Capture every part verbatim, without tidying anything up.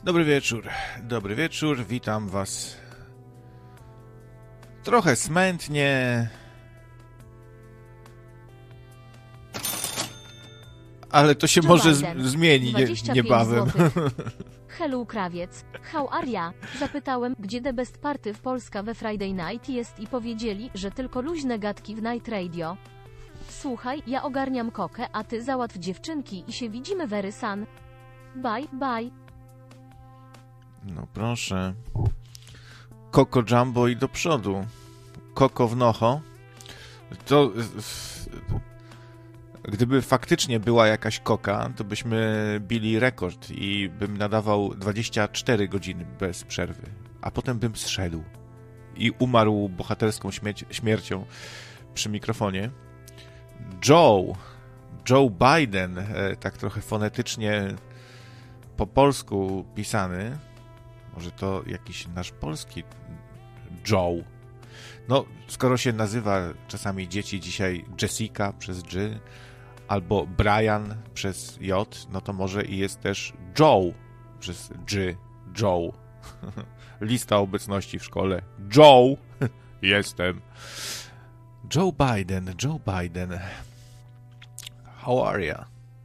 Dobry wieczór, dobry wieczór, witam was trochę smętnie, ale to się Joe może Biden, z- zmieni nie, niebawem. Hello Krawiec, how are ya? Zapytałem, gdzie The Best Party w Polska we Friday Night jest i powiedzieli, że tylko luźne gadki w Night Radio. Słuchaj, ja ogarniam kokę, a ty załatw dziewczynki i się widzimy very soon. Bye, bye. No proszę. Coco Jumbo i do przodu. Coco w nocho. To... Gdyby faktycznie była jakaś koka, to byśmy bili rekord i bym nadawał dwadzieścia cztery godziny bez przerwy. A potem bym zszedł i umarł bohaterską śmierć, śmiercią przy mikrofonie. Joe, Joe Biden, tak trochę fonetycznie po polsku pisany. Może to jakiś nasz polski Joe. No, skoro się nazywa czasami dzieci dzisiaj Jessica przez G, albo Brian przez J, no to może i jest też Joe przez G, Joe. Lista obecności w szkole. Joe, jestem. Joe Biden, Joe Biden. How are ya?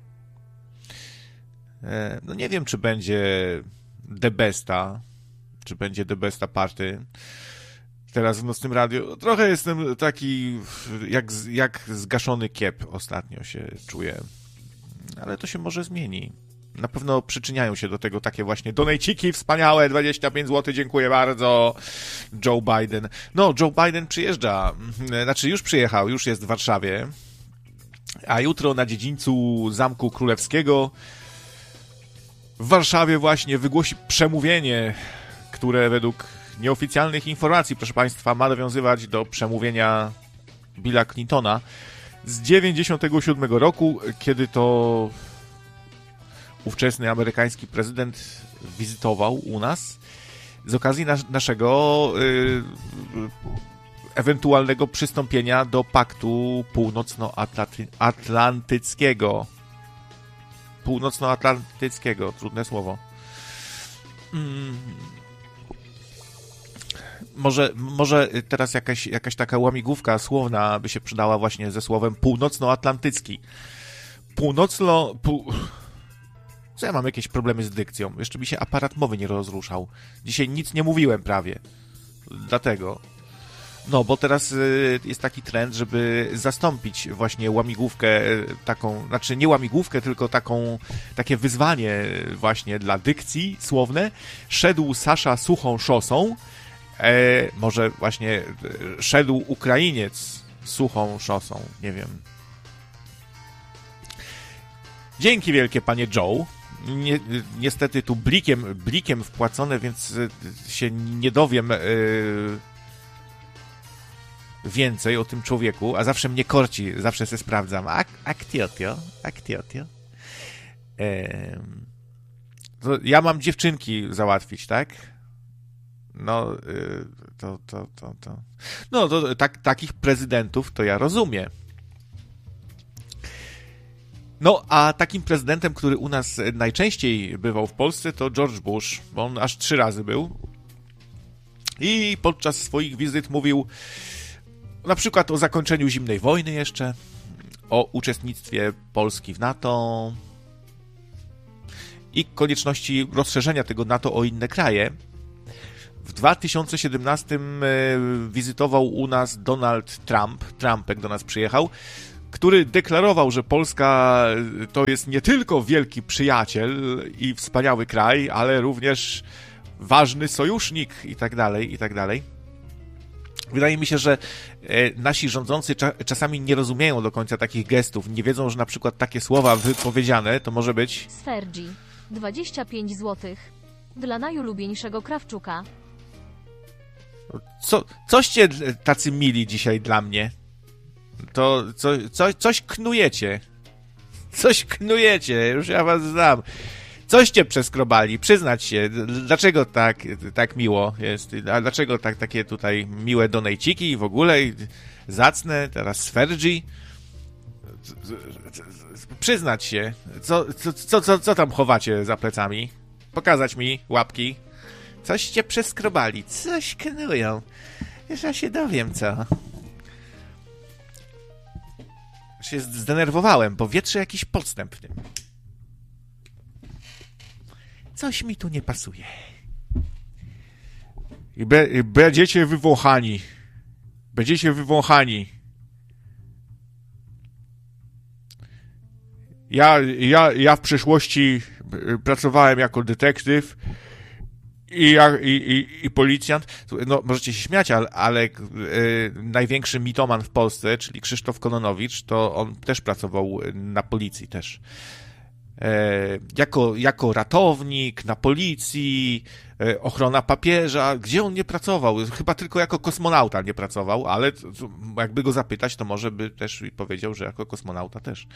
E, no nie wiem, czy będzie The Besta, czy będzie The Besta Party. Teraz w Nocnym Radiu trochę jestem taki jak, jak zgaszony kiep ostatnio się czuję, ale to się może zmieni. Na pewno przyczyniają się do tego takie właśnie donejciki wspaniałe, dwadzieścia pięć złotych, dziękuję bardzo, Joe Biden. No, Joe Biden przyjeżdża, znaczy już przyjechał, już jest w Warszawie, a jutro na dziedzińcu Zamku Królewskiego w Warszawie właśnie wygłosi przemówienie, które według nieoficjalnych informacji, proszę Państwa, ma nawiązywać do przemówienia Billa Clintona z dziewięćdziesiątego siódmego roku, kiedy to ówczesny amerykański prezydent wizytował u nas z okazji nas- naszego y, ewentualnego przystąpienia do Paktu Północnoatlantyckiego. Północnoatlantyckiego, trudne słowo. Mm. Może, może teraz jakaś, jakaś taka łamigłówka słowna by się przydała właśnie ze słowem północnoatlantycki. Północno... Pół... Co ja mam jakieś problemy z dykcją? Jeszcze mi się aparat mowy nie rozruszał. Dzisiaj nic nie mówiłem prawie. Dlatego. No, bo teraz y, jest taki trend, żeby zastąpić właśnie łamigłówkę taką, znaczy nie łamigłówkę, tylko taką, takie wyzwanie właśnie dla dykcji słowne. Szedł Sasza suchą szosą. E, może właśnie e, szedł Ukrainiec suchą szosą, nie wiem. Dzięki wielkie, panie Joe. Ni- niestety tu blikiem, blikiem wpłacone, więc e, się nie dowiem e, więcej o tym człowieku, a zawsze mnie korci, zawsze se sprawdzam. Ak- aktiotio, aktiotio. E, to ja mam dziewczynki załatwić, tak? No, to, to, to, to. No, to tak, takich prezydentów to ja rozumiem. No, a takim prezydentem, który u nas najczęściej bywał w Polsce, to George Bush, bo on aż trzy razy był. I podczas swoich wizyt mówił na przykład o zakończeniu zimnej wojny jeszcze, o uczestnictwie Polski w NATO i konieczności rozszerzenia tego NATO o inne kraje. W dwa tysiące siedemnastym wizytował u nas Donald Trump, Trumpek do nas przyjechał, który deklarował, że Polska to jest nie tylko wielki przyjaciel i wspaniały kraj, ale również ważny sojusznik i tak dalej, i tak dalej. Wydaje mi się, że nasi rządzący czasami nie rozumieją do końca takich gestów, nie wiedzą, że na przykład takie słowa wypowiedziane to może być... Sfergi, dwadzieścia pięć złotych. Dla najulubieńszego Krawczuka. Co, coście tacy mili dzisiaj dla mnie? To co, co, coś knujecie. Coś knujecie, już ja was znam. Coście przeskrobali, przyznać się. Dlaczego tak, tak miło jest? A dlaczego tak takie tutaj miłe donejciki i w ogóle zacne, teraz Sfergi? Przyznać się. Co, co, co, co, co tam chowacie za plecami? pokazać mi łapki. Coście przeskrobali, coś knują. Już ja się dowiem, co. Się zdenerwowałem, bo wieczę jakiś podstęp w tym. Coś mi tu nie pasuje. I be, i będziecie wywąchani. Będziecie wywąchani. Ja, ja, ja w przeszłości pracowałem jako detektyw i, i, i, i policjant. No, możecie się śmiać, ale, ale e, największy mitoman w Polsce, czyli Krzysztof Kononowicz, to on też pracował na policji też. E, jako, jako ratownik na policji, e, ochrona papieża. Gdzie on nie pracował? Chyba tylko jako kosmonauta nie pracował, ale to, to, jakby go zapytać, to może by też powiedział, że jako kosmonauta też.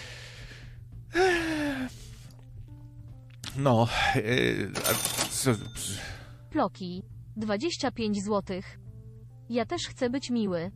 No. Yy, co... Ploki. dwadzieścia pięć złotych. Ja też chcę być miły.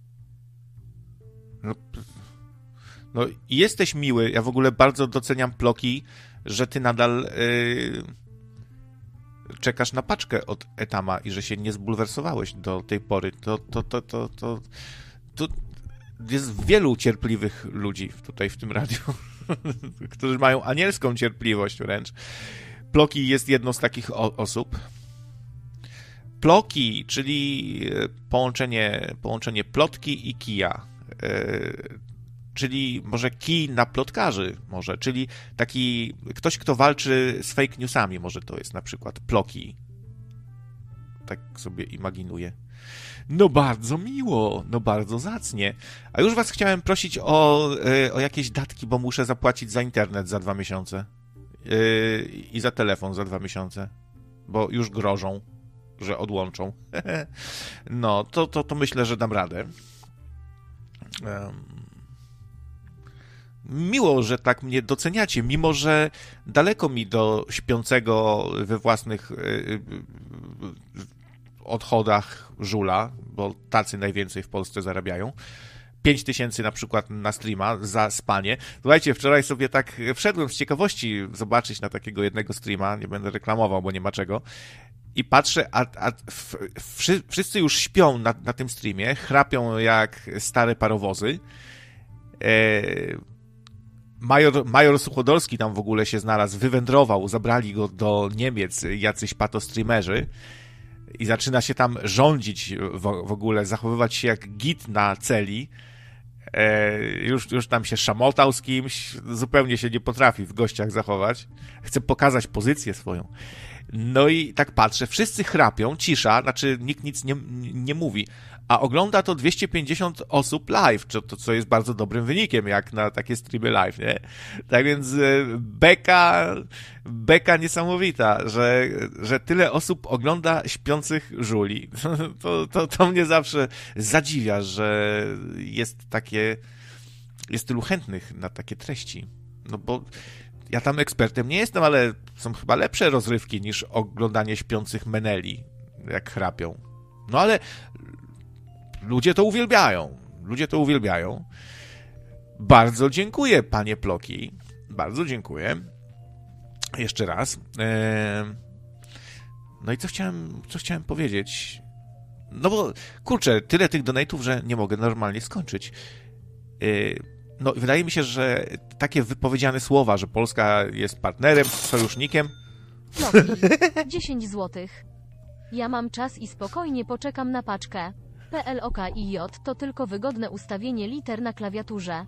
No, no jesteś miły. Ja w ogóle bardzo doceniam, Ploki, że ty nadal yy, czekasz na paczkę od Etama i że się nie zbulwersowałeś do tej pory. To, to, to, to, to, to jest wielu cierpliwych ludzi tutaj w tym radiu, którzy mają anielską cierpliwość wręcz. Ploki jest jedną z takich o- osób. Ploki, czyli połączenie, połączenie plotki i kija. Yy, czyli może kij na plotkarzy, może, czyli taki ktoś, kto walczy z fake newsami, może to jest na przykład Ploki. Tak sobie imaginuję. No bardzo miło, no bardzo zacnie. A już was chciałem prosić o, o jakieś datki, bo muszę zapłacić za internet za dwa miesiące. Yy, I za telefon za dwa miesiące. Bo już grożą, że odłączą. No, to, to, to myślę, że dam radę. Um, miło, że tak mnie doceniacie, mimo że daleko mi do śpiącego we własnych yy, odchodach żula, bo tacy najwięcej w Polsce zarabiają. pięć tysięcy na przykład na streama za spanie. Słuchajcie, wczoraj sobie tak wszedłem z ciekawości zobaczyć na takiego jednego streama, nie będę reklamował, bo nie ma czego, i patrzę, a, a w, w, wszyscy już śpią na, na tym streamie, chrapią jak stare parowozy. E, Major, Major Suchodolski tam w ogóle się znalazł, wywędrował, zabrali go do Niemiec jacyś patostreamerzy i zaczyna się tam rządzić w, w ogóle, zachowywać się jak git na celi. E, już, już tam się szamotał z kimś, zupełnie się nie potrafi w gościach zachować. Chce pokazać pozycję swoją. No i tak patrzę, wszyscy chrapią, cisza, znaczy nikt nic nie, nie mówi, a ogląda to dwieście pięćdziesiąt osób live, co, to, co jest bardzo dobrym wynikiem, jak na takie streamy live, nie? Tak więc beka, beka niesamowita, że, że tyle osób ogląda śpiących żuli. To, to, to mnie zawsze zadziwia, że jest takie, jest tylu chętnych na takie treści. No bo ja tam ekspertem nie jestem, ale są chyba lepsze rozrywki niż oglądanie śpiących meneli, jak chrapią. No ale ludzie to uwielbiają. Ludzie to uwielbiają. Bardzo dziękuję, panie Ploki. Bardzo dziękuję. Jeszcze raz. No i co chciałem, co chciałem powiedzieć? No bo, kurczę, tyle tych donate'ów, że nie mogę normalnie skończyć. No, wydaje mi się, że takie wypowiedziane słowa, że Polska jest partnerem, sojusznikiem. Ploki. dziesięć złotych. Ja mam czas i spokojnie poczekam na paczkę. P L O K I J to tylko wygodne ustawienie liter na klawiaturze.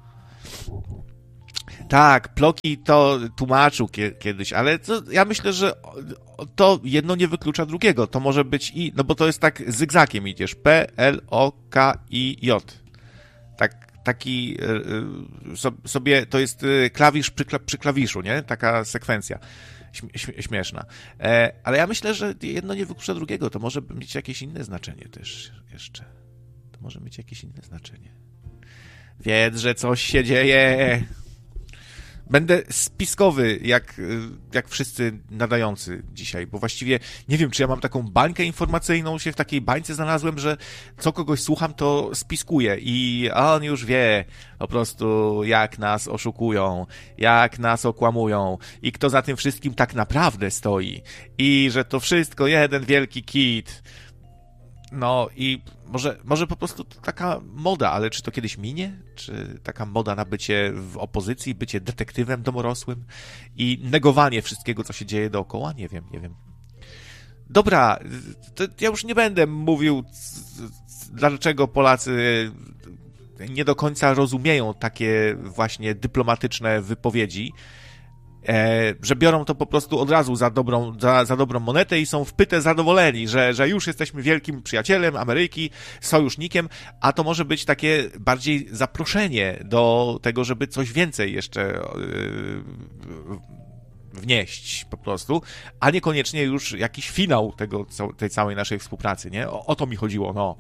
Tak, Ploki to tłumaczył kie- kiedyś, ale to, ja myślę, że to jedno nie wyklucza drugiego. To może być i, no bo to jest tak zygzakiem idziesz. P L O K I J. Tak. Taki sobie, to jest klawisz przy, przy klawiszu, nie? Taka sekwencja śmieszna. Ale ja myślę, że jedno nie wyklucza drugiego. To może mieć jakieś inne znaczenie też jeszcze. To może mieć jakieś inne znaczenie. Wiedz, że coś się dzieje. Będę spiskowy, jak, jak wszyscy nadający dzisiaj, bo właściwie nie wiem, czy ja mam taką bańkę informacyjną, się w takiej bańce znalazłem, że co kogoś słucham, to spiskuję i on już wie po prostu, jak nas oszukują, jak nas okłamują i kto za tym wszystkim tak naprawdę stoi i że to wszystko jeden wielki kit. No i może, może po prostu to taka moda, ale czy to kiedyś minie? Czy taka moda na bycie w opozycji, bycie detektywem domorosłym i negowanie wszystkiego, co się dzieje dookoła? Nie wiem, nie wiem. Dobra, to ja już nie będę mówił, dlaczego Polacy nie do końca rozumieją takie właśnie dyplomatyczne wypowiedzi, E, że biorą to po prostu od razu za dobrą, za, za dobrą monetę i są wpyte zadowoleni, że, że już jesteśmy wielkim przyjacielem Ameryki, sojusznikiem, a to może być takie bardziej zaproszenie do tego, żeby coś więcej jeszcze yy, wnieść po prostu, a niekoniecznie już jakiś finał tego, tej całej naszej współpracy, nie? O, o to mi chodziło, no.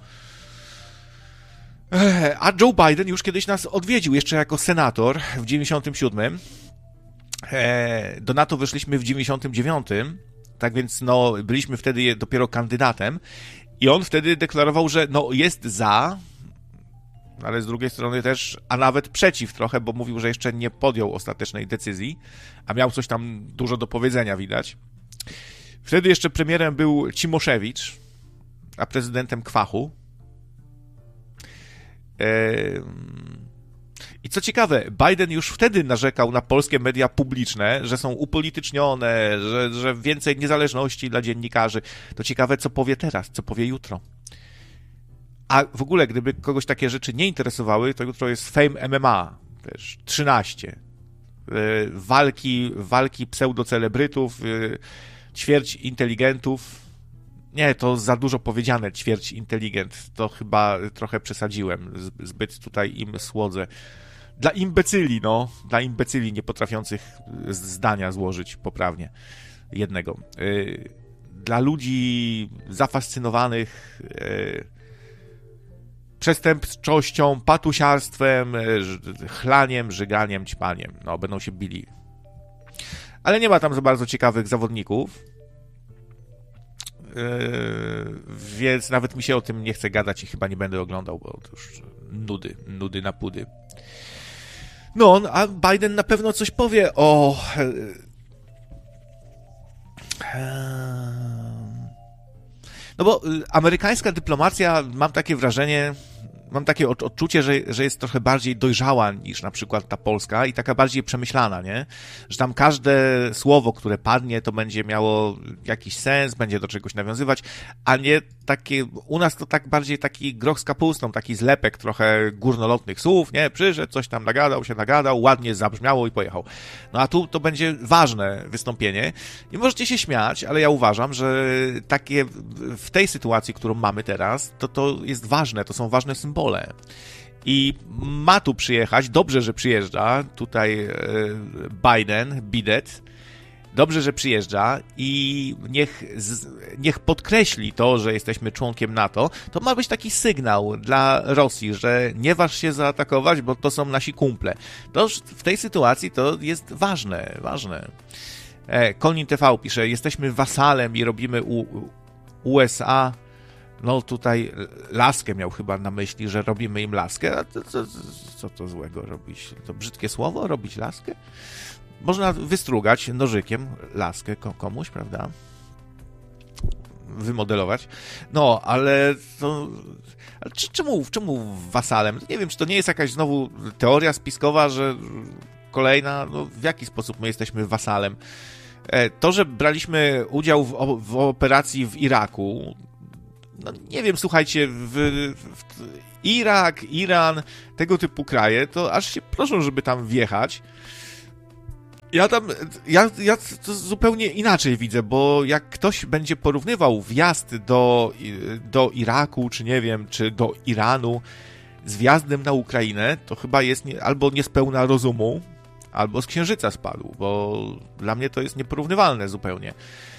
A Joe Biden już kiedyś nas odwiedził, jeszcze jako senator w dziewięćdziesiątym siódmym. Do NATO weszliśmy w dziewięćdziesiątym dziewiątym, tak więc no, byliśmy wtedy dopiero kandydatem i on wtedy deklarował, że no, jest za, ale z drugiej strony też, a nawet przeciw trochę, bo mówił, że jeszcze nie podjął ostatecznej decyzji, a miał coś tam dużo do powiedzenia, widać. Wtedy jeszcze premierem był Cimoszewicz, a prezydentem Kwachu. Eee... I co ciekawe, Biden już wtedy narzekał na polskie media publiczne, że są upolitycznione, że, że więcej niezależności dla dziennikarzy. To ciekawe, co powie teraz, co powie jutro. A w ogóle, gdyby kogoś takie rzeczy nie interesowały, to jutro jest Fame M M A, też trzynaście. Walki, walki pseudocelebrytów, ćwierć inteligentów. Nie, to za dużo powiedziane, ćwierć inteligent. To chyba trochę przesadziłem. Zbyt tutaj im słodzę. Dla imbecyli, no. Dla imbecyli nie potrafiących zdania złożyć poprawnie. Jednego. Dla ludzi zafascynowanych przestępczością, patusiarstwem, chlaniem, żyganiem, ćpaniem. No, będą się bili. Ale nie ma tam za bardzo ciekawych zawodników. Yy, więc nawet mi się o tym nie chce gadać i chyba nie będę oglądał, bo to już nudy, nudy na pudy. No, a Biden na pewno coś powie o... No bo amerykańska dyplomacja, mam takie wrażenie, mam takie odczucie, że, że jest trochę bardziej dojrzała niż na przykład ta polska i taka bardziej przemyślana, nie? Że tam każde słowo, które padnie, to będzie miało jakiś sens, będzie do czegoś nawiązywać, a nie takie, u nas to tak bardziej taki groch z kapustą, taki zlepek trochę górnolotnych słów, nie? Przyszedł, coś tam nagadał, się nagadał, ładnie zabrzmiało i pojechał. No a tu to będzie ważne wystąpienie i możecie się śmiać, ale ja uważam, że takie w tej sytuacji, którą mamy teraz, to to jest ważne, to są ważne symbole. I ma tu przyjechać, dobrze, że przyjeżdża, tutaj Biden, Bidet, dobrze, że przyjeżdża i niech, niech podkreśli to, że jesteśmy członkiem NATO, to ma być taki sygnał dla Rosji, że nie waż się zaatakować, bo to są nasi kumple. To w tej sytuacji to jest ważne, ważne. Konin T V pisze, jesteśmy wasalem i robimy u, U S A. No tutaj laskę miał chyba na myśli, że robimy im laskę. A to, to, co to złego robić? To brzydkie słowo, robić laskę? Można wystrugać nożykiem laskę komuś, prawda? Wymodelować. No, ale to... Ale czemu, czemu wasalem? Nie wiem, czy to nie jest jakaś znowu teoria spiskowa, że kolejna, no w jaki sposób my jesteśmy wasalem? To, że braliśmy udział w, w operacji w Iraku, no nie wiem, słuchajcie, w, w Irak, Iran, tego typu kraje, to aż się proszą, żeby tam wjechać. Ja tam, ja, ja to zupełnie inaczej widzę, bo jak ktoś będzie porównywał wjazd do, do Iraku, czy nie wiem, czy do Iranu z wjazdem na Ukrainę, to chyba jest nie, albo niespełna rozumu, albo z księżyca spadł, bo dla mnie to jest nieporównywalne zupełnie.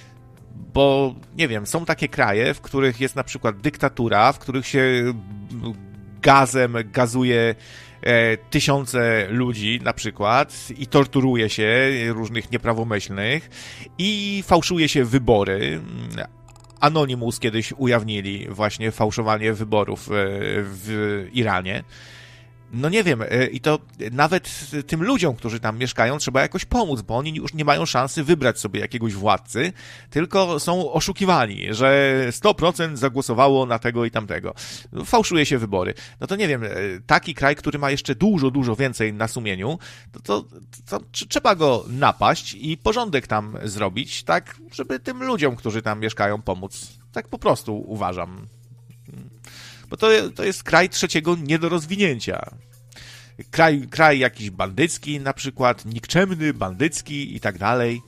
Bo, nie wiem, są takie kraje, w których jest na przykład dyktatura, w których się gazem gazuje e, tysiące ludzi na przykład i torturuje się różnych nieprawomyślnych i fałszuje się wybory. Anonymous kiedyś ujawnili właśnie fałszowanie wyborów w Iranie. No nie wiem, i to nawet tym ludziom, którzy tam mieszkają, trzeba jakoś pomóc, bo oni już nie mają szansy wybrać sobie jakiegoś władcy, tylko są oszukiwani, że sto procent zagłosowało na tego i tamtego. Fałszuje się wybory. No to nie wiem, taki kraj, który ma jeszcze dużo, dużo więcej na sumieniu, to, to, to trzeba go napaść i porządek tam zrobić, tak, żeby tym ludziom, którzy tam mieszkają, pomóc. Tak po prostu uważam. Bo to, to jest kraj trzeciego niedorozwinięcia. Kraj, kraj jakiś bandycki na przykład, nikczemny, bandycki i tak dalej.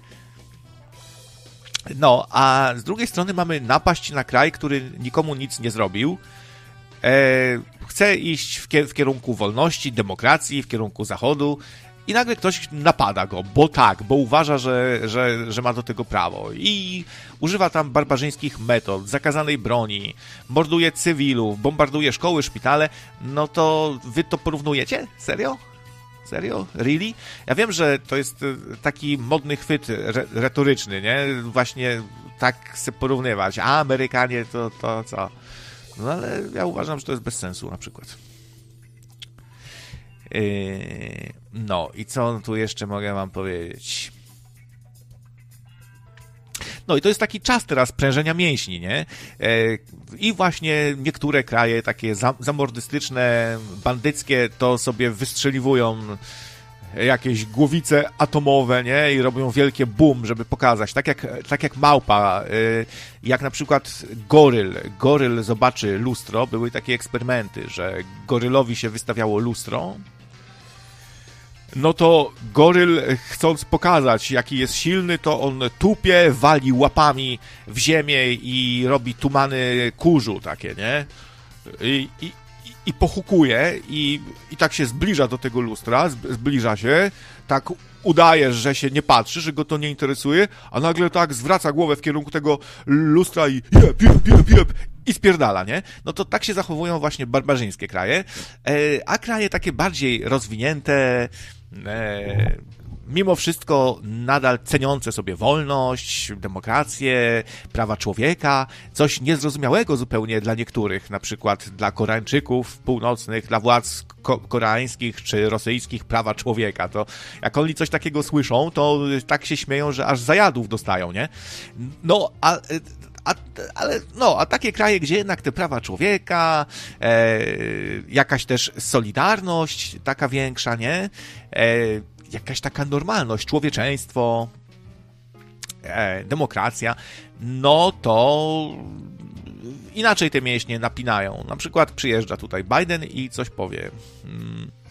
No, a z drugiej strony mamy napaść na kraj, który nikomu nic nie zrobił. E, chce iść w, w kierunku wolności, demokracji, w kierunku zachodu i nagle ktoś napada go, bo tak, bo uważa, że, że, że ma do tego prawo i używa tam barbarzyńskich metod, zakazanej broni, morduje cywilów, bombarduje szkoły, szpitale. No to wy to porównujecie? Serio? Serio? Really? Ja wiem, że to jest taki modny chwyt re- retoryczny, nie? Właśnie tak se porównywać. A Amerykanie to, to co? No ale ja uważam, że to jest bez sensu na przykład. No i co tu jeszcze mogę wam powiedzieć? No i to jest taki czas teraz prężenia mięśni, nie? I właśnie niektóre kraje takie zamordystyczne, bandyckie to sobie wystrzeliwują jakieś głowice atomowe, nie? I robią wielkie boom, żeby pokazać. Tak jak, tak jak małpa, jak na przykład goryl. Goryl zobaczy lustro. Były takie eksperymenty, że gorylowi się wystawiało lustro. No to goryl, chcąc pokazać, jaki jest silny, to on tupie, wali łapami w ziemię i robi tumany kurzu takie, nie? I, i, i pochukuje i, i tak się zbliża do tego lustra, zbliża się, tak udaje, że się nie patrzy, że go to nie interesuje, a nagle tak zwraca głowę w kierunku tego lustra i jeb, jeb, jeb, jeb, i spierdala, nie? No to tak się zachowują właśnie barbarzyńskie kraje, a kraje takie bardziej rozwinięte, e, mimo wszystko nadal ceniące sobie wolność, demokrację, prawa człowieka, coś niezrozumiałego zupełnie dla niektórych, na przykład dla Koreańczyków północnych, dla władz ko- koreańskich czy rosyjskich prawa człowieka. To jak oni coś takiego słyszą, to tak się śmieją, że aż zajadów dostają, nie? No, a... A, ale no, a takie kraje, gdzie jednak te prawa człowieka, e, jakaś też solidarność taka większa, nie? E, jakaś taka normalność, człowieczeństwo, e, demokracja, no to inaczej te mięśnie napinają. Na przykład przyjeżdża tutaj Biden i coś powie. Hmm.